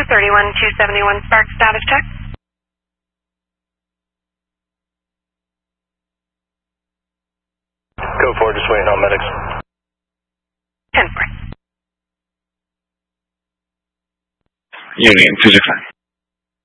231-271 Spark status check. Go forward, just waiting on medics. 10-4. Union 265.